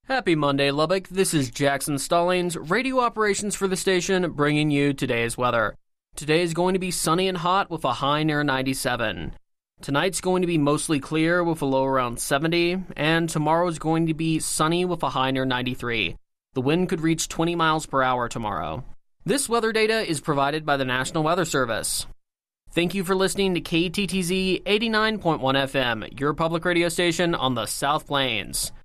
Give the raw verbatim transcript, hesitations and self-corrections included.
Happy Monday, Lubbock. This is Jackson Stallings, radio operations for the station, bringing you today's weather. Today is going to be sunny and hot with a high near ninety-seven. Tonight's going to be mostly clear with a low around seventy, and tomorrow is going to be sunny with a high near ninety-three. The wind could reach twenty miles per hour tomorrow. This weather data is provided by the National Weather Service. Thank you for listening to K T T Z eighty-nine point one F M, your public radio station on the South Plains.